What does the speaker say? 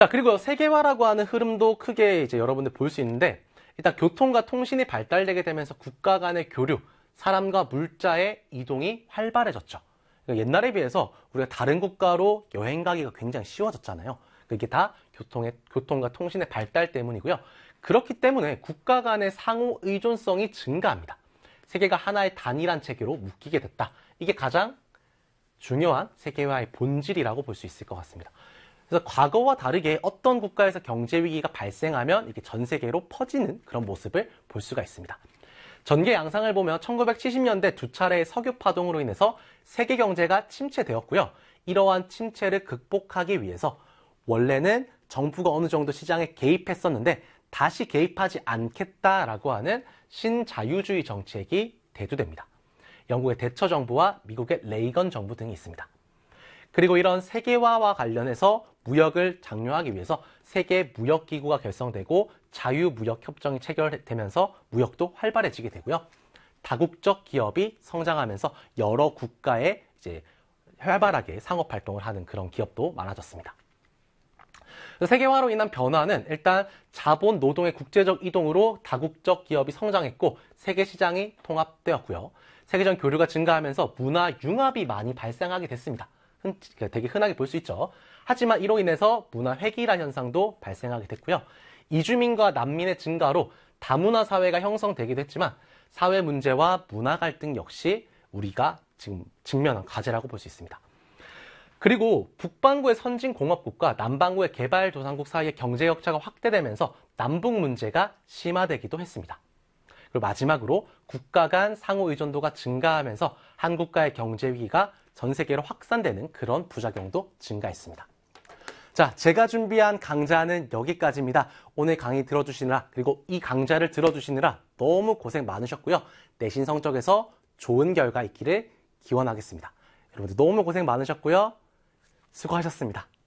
자, 그리고 세계화라고 하는 흐름도 크게 이제 여러분들 볼 수 있는데, 일단 교통과 통신이 발달되게 되면서 국가 간의 교류, 사람과 물자의 이동이 활발해졌죠. 그러니까 옛날에 비해서 우리가 다른 국가로 여행 가기가 굉장히 쉬워졌잖아요. 이게 다 교통과 통신의 발달 때문이고요. 그렇기 때문에 국가 간의 상호 의존성이 증가합니다. 세계가 하나의 단일한 체계로 묶이게 됐다. 이게 가장 중요한 세계화의 본질이라고 볼 수 있을 것 같습니다. 그래서 과거와 다르게 어떤 국가에서 경제 위기가 발생하면 이게 전 세계로 퍼지는 그런 모습을 볼 수가 있습니다. 전개 양상을 보면 1970년대 두 차례의 석유 파동으로 인해서 세계 경제가 침체되었고요. 이러한 침체를 극복하기 위해서 원래는 정부가 어느 정도 시장에 개입했었는데 다시 개입하지 않겠다라고 하는 신자유주의 정책이 대두됩니다. 영국의 대처 정부와 미국의 레이건 정부 등이 있습니다. 그리고 이런 세계화와 관련해서 무역을 장려하기 위해서 세계무역기구가 결성되고 자유무역협정이 체결되면서 무역도 활발해지게 되고요. 다국적 기업이 성장하면서 여러 국가에 이제 활발하게 상업활동을 하는 그런 기업도 많아졌습니다. 세계화로 인한 변화는 일단 자본 노동의 국제적 이동으로 다국적 기업이 성장했고 세계 시장이 통합되었고요. 세계적 교류가 증가하면서 문화 융합이 많이 발생하게 됐습니다. 되게 흔하게 볼 수 있죠. 하지만 이로 인해서 문화 회귀란 현상도 발생하게 됐고요. 이주민과 난민의 증가로 다문화 사회가 형성되기도 했지만 사회 문제와 문화 갈등 역시 우리가 지금 직면한 과제라고 볼 수 있습니다. 그리고 북반구의 선진공업국과 남반구의 개발도상국 사이의 경제 격차가 확대되면서 남북 문제가 심화되기도 했습니다. 그리고 마지막으로 국가 간 상호 의존도가 증가하면서 한 국가의 경제 위기가 전 세계로 확산되는 그런 부작용도 증가했습니다. 자, 제가 준비한 강좌는 여기까지입니다. 오늘 강의 들어주시느라 그리고 이 강좌를 들어주시느라 너무 고생 많으셨고요. 내신 성적에서 좋은 결과 있기를 기원하겠습니다. 여러분들 너무 고생 많으셨고요. 수고하셨습니다.